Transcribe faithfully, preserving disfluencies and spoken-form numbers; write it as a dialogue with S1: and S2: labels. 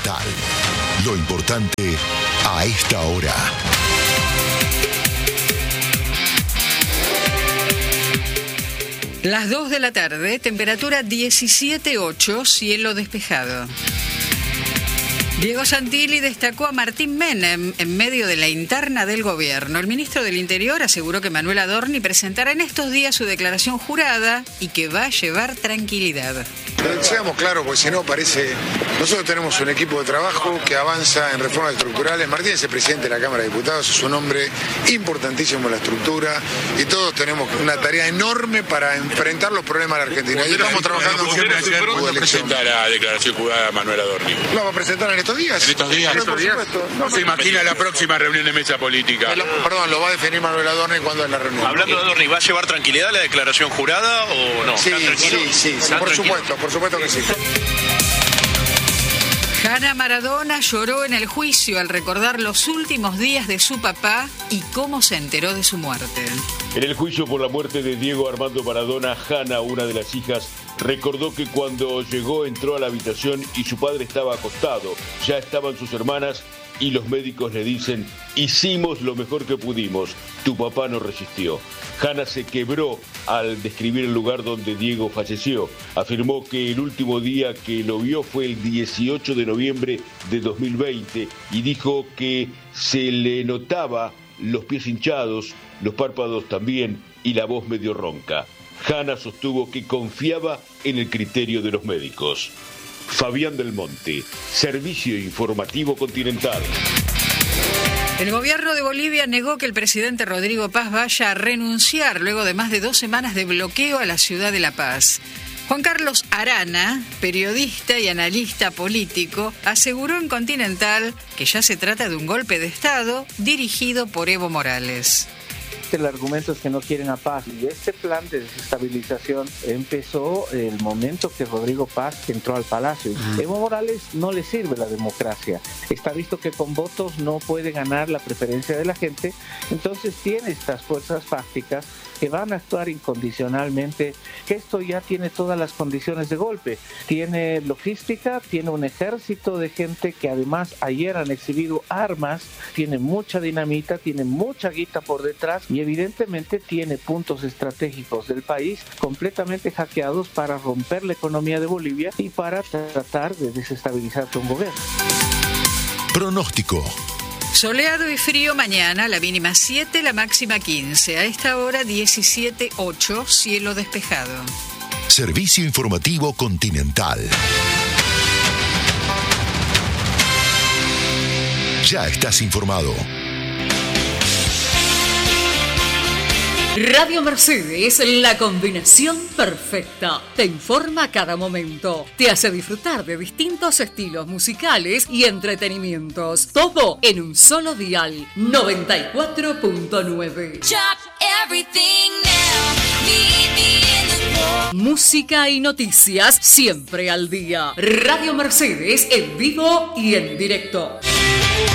S1: Continental. Lo importante a esta hora.
S2: Las dos de la tarde, temperatura diecisiete punto ocho, cielo despejado. Diego Santilli destacó a Martín Menem en medio de la interna del gobierno. El ministro del Interior aseguró que Manuel Adorni presentará en estos días su declaración jurada y que va a llevar tranquilidad.
S3: Pero seamos claros, porque si no parece... Nosotros tenemos un equipo de trabajo que avanza en reformas estructurales. Martín es el presidente de la Cámara de Diputados, es un hombre importantísimo en la estructura y todos tenemos una tarea enorme para enfrentar los problemas de la Argentina. Y estamos trabajando con
S4: ¿Cuándo presenta la declaración jurada Manuel Adorni?
S3: ¿La va a presentar en estos días?
S4: ¿En estos días?
S3: Pero, por supuesto. No,
S4: ¿Se imagina la próxima reunión de mesa política?
S3: Lo, perdón, lo va a definir Manuel Adorni cuando es la reunión.
S5: Hablando de Adorni, ¿va a llevar tranquilidad la declaración jurada o no?
S3: Sí, sí, sí, sí, por supuesto, por supuesto que sí.
S2: Hannah Maradona lloró en el juicio al recordar los últimos días de su papá y cómo se enteró de su muerte.
S6: En el juicio por la muerte de Diego Armando Maradona, Hannah, una de las hijas, recordó que cuando llegó entró a la habitación y su padre estaba acostado. Ya estaban sus hermanas y los médicos le dicen: hicimos lo mejor que pudimos, tu papá no resistió. Hannah se quebró al describir el lugar donde Diego falleció. Afirmó que el último día que lo vio fue el dieciocho de noviembre de dos mil veinte y dijo que se le notaba los pies hinchados, los párpados también y la voz medio ronca. Hannah sostuvo que confiaba en el criterio de los médicos. Fabián del Monte, Servicio Informativo Continental.
S2: El gobierno de Bolivia negó que el presidente Rodrigo Paz vaya a renunciar luego de más de dos semanas de bloqueo a la ciudad de La Paz. Juan Carlos Arana, periodista y analista político, aseguró en Continental que ya se trata de un golpe de Estado dirigido por Evo Morales.
S7: El argumento es que no quieren a Paz y este plan de desestabilización empezó el momento que Rodrigo Paz entró al palacio. Uh-huh. Evo Morales no le sirve la democracia, está visto que con votos no puede ganar la preferencia de la gente, entonces tiene estas fuerzas fácticas que van a actuar incondicionalmente, que esto ya tiene todas las condiciones de golpe, tiene logística, tiene un ejército de gente que además ayer han exhibido armas, tiene mucha dinamita, tiene mucha guita por detrás y evidentemente tiene puntos estratégicos del país completamente hackeados para romper la economía de Bolivia y para tratar de desestabilizar un gobierno.
S1: Pronóstico.
S2: Soleado y frío mañana, la mínima siete, la máxima quince. A esta hora diecisiete punto ocho, cielo despejado.
S1: Servicio Informativo Continental. Ya estás informado.
S8: Radio Mercedes, la combinación perfecta. Te informa a cada momento. Te hace disfrutar de distintos estilos musicales y entretenimientos. Todo en un solo dial. noventa y cuatro punto nueve. Música y noticias siempre al día. Radio Mercedes en vivo y en directo.